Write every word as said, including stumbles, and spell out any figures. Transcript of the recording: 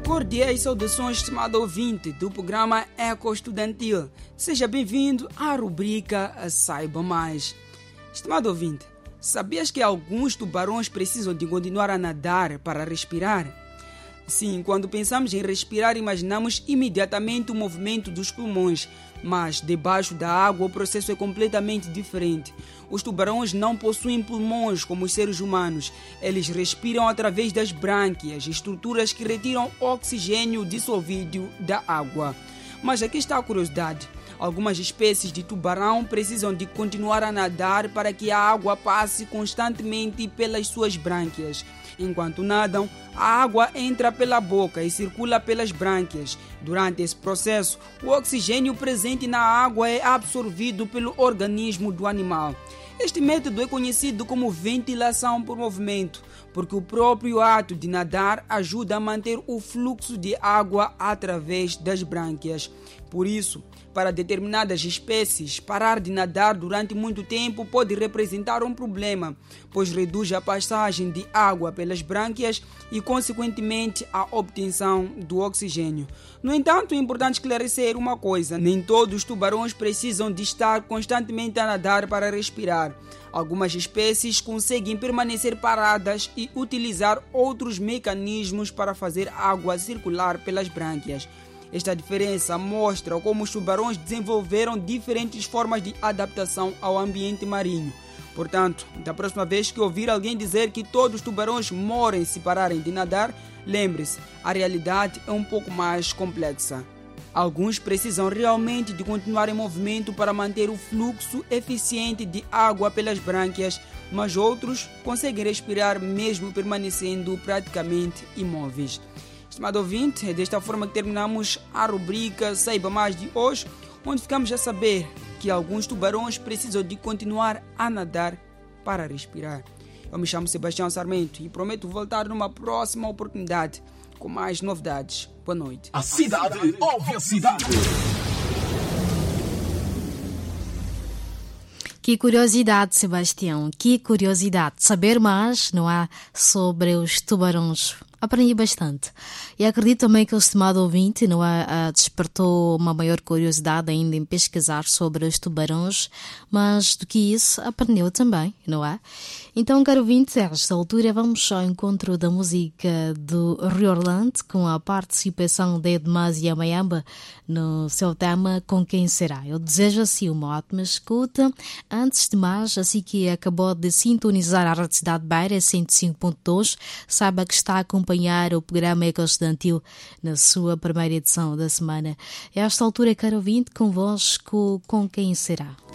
Cordiais saudações, estimado ouvinte do programa Eco Estudantil. Seja bem-vindo à rubrica Saiba Mais. Estimado ouvinte, sabias que alguns tubarões precisam de continuar a nadar para respirar? Sim, quando pensamos em respirar, imaginamos imediatamente o movimento dos pulmões, mas debaixo da água o processo é completamente diferente. Os tubarões não possuem pulmões como os seres humanos. Eles respiram através das brânquias, estruturas que retiram oxigênio dissolvido da água. Mas aqui está a curiosidade. Algumas espécies de tubarão precisam de continuar a nadar para que a água passe constantemente pelas suas brânquias. Enquanto nadam, a água entra pela boca e circula pelas brânquias. Durante esse processo, o oxigênio presente na água é absorvido pelo organismo do animal. Este método é conhecido como ventilação por movimento, porque o próprio ato de nadar ajuda a manter o fluxo de água através das brânquias. Por isso, para determinadas espécies, parar de nadar durante muito tempo pode representar um problema, pois reduz a passagem de água pelas brânquias e, consequentemente, a obtenção do oxigênio. No entanto, é importante esclarecer uma coisa: nem todos os tubarões precisam de estar constantemente a nadar para respirar. Algumas espécies conseguem permanecer paradas e utilizar outros mecanismos para fazer água circular pelas brânquias. Esta diferença mostra como os tubarões desenvolveram diferentes formas de adaptação ao ambiente marinho. Portanto, da próxima vez que ouvir alguém dizer que todos os tubarões morrem se pararem de nadar, lembre-se, a realidade é um pouco mais complexa. Alguns precisam realmente de continuar em movimento para manter o fluxo eficiente de água pelas brânquias, mas outros conseguem respirar mesmo permanecendo praticamente imóveis. Estimado ouvinte, é desta forma que terminamos a rubrica Saiba Mais de hoje, onde ficamos a saber que alguns tubarões precisam de continuar a nadar para respirar. Eu me chamo Sebastião Sarmento e prometo voltar numa próxima oportunidade com mais novidades. Boa noite. A cidade ouve a cidade. Que curiosidade, Sebastião, que curiosidade. Saber mais, não é, sobre os tubarões. Aprendi bastante. E acredito também que o estimado ouvinte, não é, despertou uma maior curiosidade ainda em pesquisar sobre os tubarões, mas do que isso aprendeu também, não é? Então, caro ouvinte, a esta altura vamos ao encontro da música do Rio Orlando com a participação de Edmaz Yamayamba no seu tema Com Quem Será. Eu desejo assim uma ótima escuta. Antes de mais, assim que acabou de sintonizar a Rádio Cidade Beira cento e cinco ponto dois, saiba que está a acompanhar o programa Eco Estudantil na sua primeira edição da semana. A esta altura, caro ouvinte, convosco Com Quem Será.